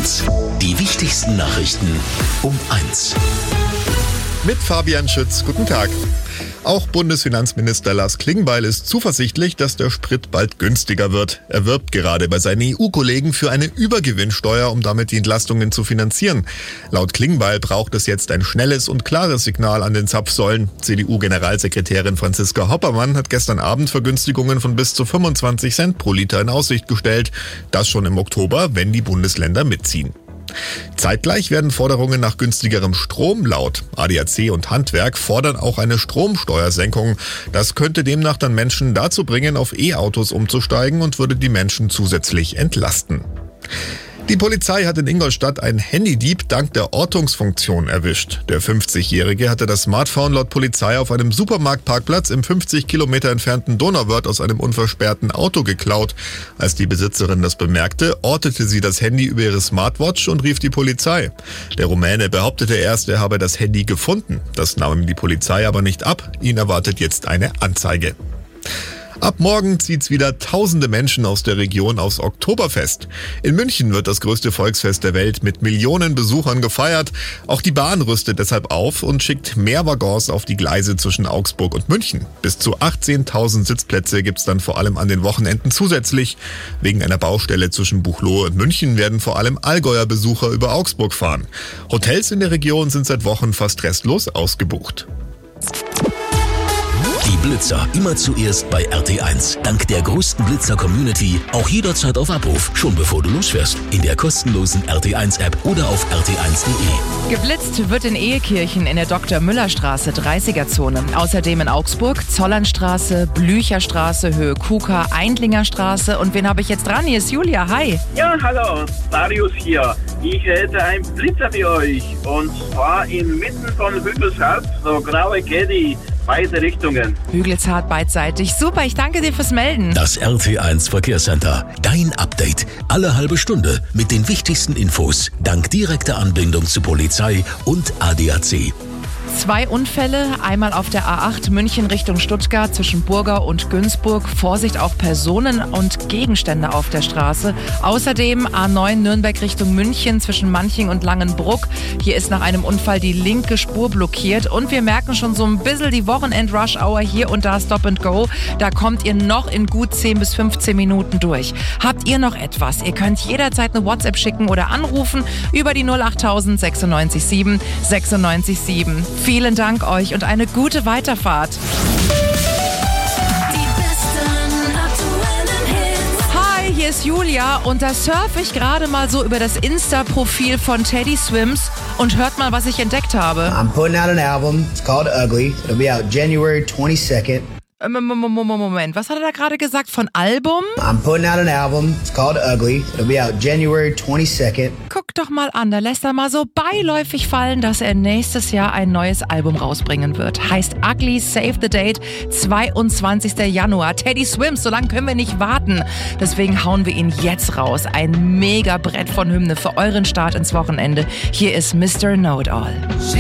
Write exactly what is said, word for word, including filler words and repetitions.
eins. Die wichtigsten Nachrichten um eins. Mit Fabian Schütz, guten Tag. Auch Bundesfinanzminister Lars Klingbeil ist zuversichtlich, dass der Sprit bald günstiger wird. Er wirbt gerade bei seinen E U-Kollegen für eine Übergewinnsteuer, um damit die Entlastungen zu finanzieren. Laut Klingbeil braucht es jetzt ein schnelles und klares Signal an den Zapfsäulen. C D U-Generalsekretärin Franziska Hoppermann hat gestern Abend Vergünstigungen von bis zu fünfundzwanzig Cent pro Liter in Aussicht gestellt. Das schon im Oktober, wenn die Bundesländer mitziehen. Zeitgleich werden Forderungen nach günstigerem Strom laut. A D A C und Handwerk fordern auch eine Stromsteuersenkung. Das könnte demnach dann Menschen dazu bringen, auf E-Autos umzusteigen und würde die Menschen zusätzlich entlasten. Die Polizei hat in Ingolstadt einen Handydieb dank der Ortungsfunktion erwischt. Der fünfzigjährige hatte das Smartphone laut Polizei auf einem Supermarktparkplatz im fünfzig Kilometer entfernten Donauwörth aus einem unversperrten Auto geklaut. Als die Besitzerin das bemerkte, ortete sie das Handy über ihre Smartwatch und rief die Polizei. Der Rumäne behauptete erst, er habe das Handy gefunden. Das nahm ihm die Polizei aber nicht ab. Ihn erwartet jetzt eine Anzeige. Ab morgen zieht's wieder tausende Menschen aus der Region aufs Oktoberfest. In München wird das größte Volksfest der Welt mit Millionen Besuchern gefeiert. Auch die Bahn rüstet deshalb auf und schickt mehr Waggons auf die Gleise zwischen Augsburg und München. Bis zu achtzehntausend Sitzplätze gibt's dann vor allem an den Wochenenden zusätzlich. Wegen einer Baustelle zwischen Buchloe und München werden vor allem Allgäuer Besucher über Augsburg fahren. Hotels in der Region sind seit Wochen fast restlos ausgebucht. Die Blitzer immer zuerst bei R T eins. Dank der größten Blitzer-Community auch jederzeit auf Abruf, schon bevor du losfährst. In der kostenlosen R T eins App oder auf r t eins punkt de. Geblitzt wird in Ehekirchen in der Doktor-Müller-Straße, dreißiger-Zone. Außerdem in Augsburg, Zollernstraße, Blücherstraße, Höhe Kuka, Eindlinger Straße. Und wen habe ich jetzt dran? Hier ist Julia. Hi. Ja, hallo. Darius hier. Ich hätte einen Blitzer für euch. Und zwar inmitten von Hügelschatz, so graue Caddy. Beide Richtungen. Hügelzart beidseitig. Super, ich danke dir fürs Melden. Das R T eins Verkehrscenter. Dein Update. Alle halbe Stunde mit den wichtigsten Infos. Dank direkter Anbindung zu Polizei und A D A C. Zwei Unfälle, einmal auf der A acht München Richtung Stuttgart zwischen Burgau und Günzburg. Vorsicht auf Personen und Gegenstände auf der Straße. Außerdem A neun Nürnberg Richtung München zwischen Manching und Langenbruck. Hier ist nach einem Unfall die linke Spur blockiert. Und wir merken schon so ein bisschen die Wochenend-Rush-Hour hier und da Stop and Go. Da kommt ihr noch in gut zehn bis fünfzehn Minuten durch. Habt ihr noch etwas? Ihr könnt jederzeit eine WhatsApp schicken oder anrufen über die null achttausend sechsundneunzig sieben sechsundneunzig sieben. Vielen Dank euch und eine gute Weiterfahrt. Hi, hier ist Julia und da surfe ich gerade mal so über das Insta-Profil von Teddy Swims und hört mal, was ich entdeckt habe. I'm putting out an album. It's called Ugly. It'll be out January twenty-second. Moment, was hat er da gerade gesagt? Von Album? I'm putting out an album. It's called Ugly. It'll be out January twenty-second. Guck doch mal an, da lässt er mal so beiläufig fallen, dass er nächstes Jahr ein neues Album rausbringen wird. Heißt Ugly, Save the Date, zweiundzwanzigster Januar. Teddy Swims, so lange können wir nicht warten. Deswegen hauen wir ihn jetzt raus. Ein Mega-Brett von Hymne für euren Start ins Wochenende. Hier ist Mister Know-It-All.